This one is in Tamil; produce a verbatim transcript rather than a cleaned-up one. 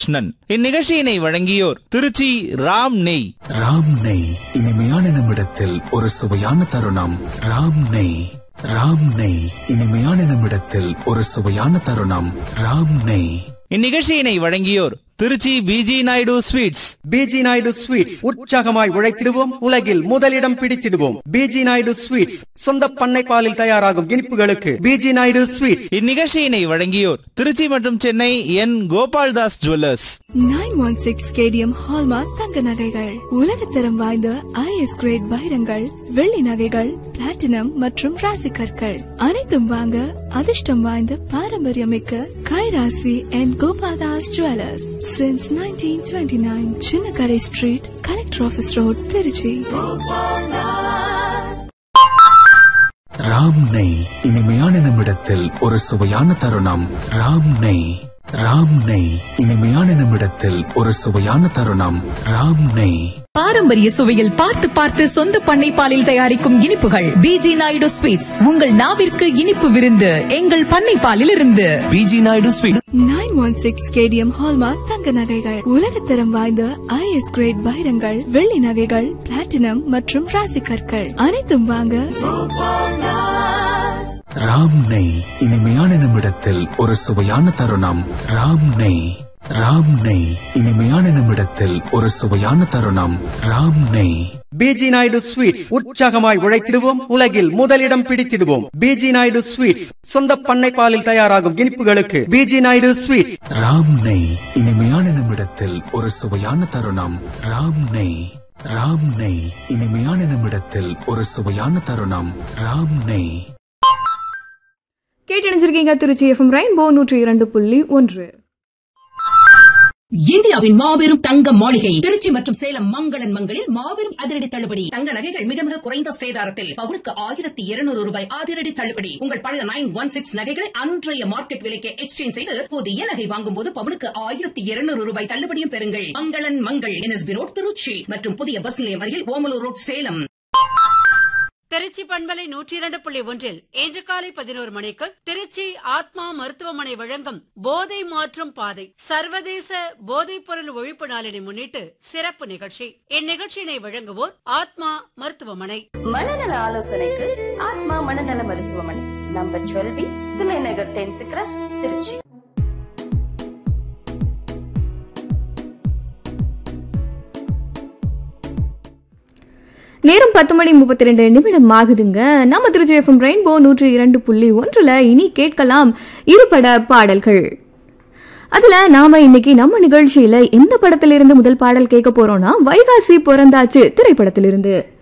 கிருஷ்ணன். இந்நிகழ்ச்சியினை வழங்கியோர் திருச்சி ராம் நெய். ராம் நெய் இனிமையான நிமிடத்தில் ஒரு சுவையான தருணம். ராம் நெய் ராம் நெய் இனிமையான நிமிடத்தில் ஒரு சுவையான தருணம். ராம் நெய். இந்நிகழ்ச்சியினை வழங்கியோர் Trichy PG Naidu sweets. PG Naidu sweets, உற்சாகமாய் உழைத்திடுவோம், உலகில் முதலிடம் பிடித்திடுவோம். பிஜி நாயுடு ஸ்வீட்ஸ், சொந்த பண்ணை பாலில் தயாராகும் இனிப்புகளுக்கு பிஜி நாயுடு ஸ்வீட்ஸ். இந்நிகழ்ச்சியினை வழங்கியோர் திருச்சி மற்றும் சென்னை என் Gopaldas jewellers. Nine one six KTM hallmark தங்க நகைகள், உலகத்தரம் வாய்ந்த ஐஎஸ் கிரேட் வைரங்கள், வெள்ளி நகைகள், பிளாட்டினம் மற்றும் ராசி கற்கள் அனைத்தும் வாங்க அதிர்ஷ்டம் வாய்ந்த பாரம்பரியமிக்க கைராசி என் Gopaldas jewellers. Since nineteen twenty-nine, Chinnakadai street, collector office road, Trichy. Ram நெய் இனிமையான நிமிடத்தில் ஒரு சுவையான தருணம். ராம் நெய் ராம் நெய் இனிமையான நிமிடத்தில் ஒரு சுவையான தருணம். ராம் நெய். பாரம்பரிய சுவையில் பார்த்து பார்த்து சொந்த பண்ணை பாலில் தயாரிக்கும் இனிப்புகள் பிஜி நாயுடு ஸ்வீட்ஸ். உங்கள் நாவிற்கு இனிப்பு விருந்து எங்கள் பண்ணை பாலில் இருந்து. PG Naidu sweets. Nine one six KTM hallmark தங்க நகைகள், உலகத்தரம் வாய்ந்த ஐஎஸ் கிரேட் வைரங்கள், வெள்ளி நகைகள், பிளாட்டினம் மற்றும் ராசி கற்கள் அனைத்தும் வாங்க ராம் நெய் இனிமையான நிமிடத்தில் ஒரு சுவையான தருணம். ராம் நெய் ராம் நெய் இனிமையான நிமிடத்தில் ஒரு சுவையான தருணம். ராம் நெய். பிஜி நாயுடு ஸ்வீட்ஸ், உற்சாகமாய் உழைத்திடுவோம், உலகில் முதலிடம் பிடித்திடுவோம். பிஜி நாயுடு ஸ்வீட்ஸ், சொந்த பண்ணை பாலில் தயாராகும் இனிப்புகளுக்கு பிஜி நாயுடு ஸ்வீட்ஸ். ராம் நெய் இனிமையான நிமிடத்தில் ஒரு சுவையான தருணம். ராம் நெய் ராம் நெய் இனிமையான நிமிடத்தில் ஒரு சுவையான தருணம். ராம் நெய். கேட்டணிஞ்சிருக்கீங்க திருச்சி எஃப்எம் ரெயின்போ நூற்றி இரண்டு புள்ளி ஒன்று. இந்தியாவின் மாபெரும் தங்க மாளிகை திருச்சி மற்றும் சேலம் மங்களன் மங்களில் மாபெரும் அதிரடி தள்ளுபடி. தங்க நகைகள் மிக மிக குறைந்த சேதாரத்தில் பவுனுக்கு ஆயிரத்தி இருநூறு ரூபாய் அதிரடி தள்ளுபடி. உங்கள் பழைய நைன் ஒன் சிக்ஸ் நகைகளை அன்றைய மார்க்கெட் விலைக்கு எக்ஸ்சேஞ்ச் செய்து புதிய நகை வாங்கும் போது பவுனுக்கு ஆயிரத்தி இருநூறு ரூபாய் தள்ளுபடியும் பெறுங்கள். மங்களன் மங்கள் என்எஸ்பி ரோட் திருச்சி மற்றும் புதிய பஸ் நிலையம் அருகில் ஓமலூர் ரோட் சேலம். திருச்சி பண்பலை நூற்றி இரண்டு புள்ளி ஒன்றில் இன்று காலை பதினோரு மணிக்கு திருச்சி ஆத்மா மருத்துவமனை வழங்கும் போதை மாற்றும் பாதை சர்வதேச போதைப் பொருள் ஒழிப்பு நாளினை முன்னிட்டு சிறப்பு நிகழ்ச்சி. இந்நிகழ்ச்சியினை வழங்குவோர் ஆத்மா மருத்துவமனை. மனநல ஆலோசனைக்கு ஆத்மா மனநல மருத்துவமனை, number டுவெல்வி, Thillai Nagar tenth cross, Trichy. நேரம் பத்து மணி முப்பத்தி ரெண்டு நிமிடம் ஆகுதுங்க. நம்ம திருச்சி எஃப்எம் ரெயின்போ நூற்றி இரண்டு புள்ளி ஒன்றுல இனி கேட்கலாம் இருபட பாடல்கள். அதுல நாம இன்னைக்கு நம்ம நிகழ்ச்சியில எந்த படத்திலிருந்து முதல் பாடல் கேட்க போறோம்னா வைகாசி பிறந்தாச்சு திரைப்படத்திலிருந்து.